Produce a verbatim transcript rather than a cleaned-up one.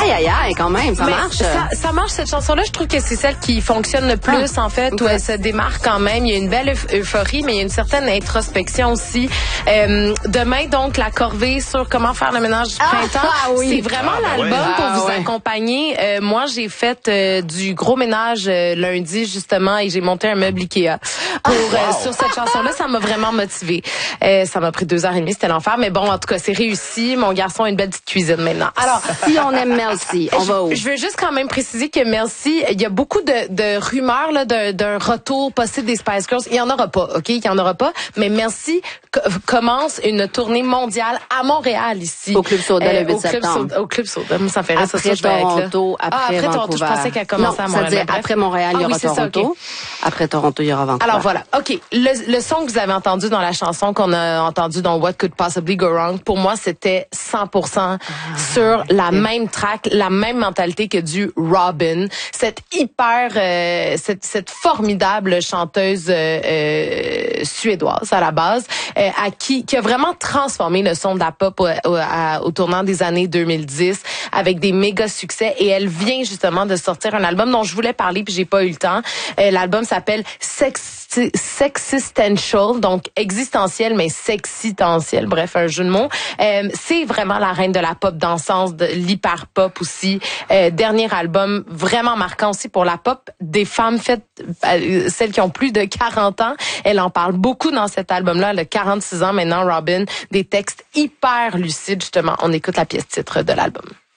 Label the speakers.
Speaker 1: Aïe, aïe, aïe, quand même, ça
Speaker 2: Mais
Speaker 1: marche.
Speaker 2: Ça, ça marche, cette chanson-là. Je trouve que c'est celle qui fonctionne le plus, ah, en fait, okay. où elle se démarque quand même. Il y a une belle euphorie, mais il y a une certaine introspection aussi. Euh, demain, donc, la corvée sur comment faire le ménage du printemps. Ah, ah, oui. C'est vraiment ah, l'album ouais. pour ah, vous ouais. accompagner. Euh, moi, j'ai fait euh, du gros ménage euh, lundi, justement, et j'ai monté un meuble Ikea. Pour, oh, wow. euh, sur cette chanson-là, ça m'a vraiment motivée. Euh, ça m'a pris deux heures et demie, c'était l'enfer. Mais bon, en tout cas, c'est réussi. Mon garçon a une belle petite cuisine maintenant.
Speaker 1: Alors, si on aime Mel C, on va où?
Speaker 2: Je veux juste quand même préciser que Mel C, il y a beaucoup de, de rumeurs là, d'un, d'un retour possible des Spice Girls. Il y en aura pas, OK? Il y en aura pas. Mais Mel C co- commence une tournée mondiale à Montréal, ici.
Speaker 1: Au Club Soda, euh, le huit
Speaker 2: au
Speaker 1: septembre.
Speaker 2: Club Soda, au Club Soda. Ça fait reste
Speaker 1: après
Speaker 2: ça,
Speaker 1: Toronto, après,
Speaker 2: ah, après
Speaker 1: Vancouver.
Speaker 2: Toronto. Je pensais qu'elle commençait
Speaker 1: non,
Speaker 2: à Montréal.
Speaker 1: C'est-à-dire, après Montréal, il y aura ah, oui, Toronto. Ça, okay. Après Toronto, il y aura Vancouver.
Speaker 2: Alors voilà. OK. Le, le son que vous avez entendu dans la chanson qu'on a entendu dans What Could Possibly Go Wrong, pour moi, c'était cent pour cent ah, sur la okay. même track, la même mentalité que du Robyn. Cette hyper, euh, cette, cette formidable chanteuse euh, euh, suédoise à la base, euh, à qui, qui a vraiment transformé le son de la pop au, au, à, au tournant des années deux mille dix avec des méga succès. Et elle vient justement de sortir un album dont je voulais parler puis j'ai pas eu le temps. Euh, l'album s'appelle Sex Sexistential, donc existentiel mais sexitentiel, bref, un jeu de mots. Euh, c'est vraiment la reine de la pop dansance, de l'hyper pop aussi. Euh, dernier album vraiment marquant aussi pour la pop des femmes faites, euh, celles qui ont plus de quarante ans. Elle en parle beaucoup dans cet album-là. Elle a quarante-six ans maintenant, Robyn. Des textes hyper lucides, justement. On écoute la pièce titre de l'album.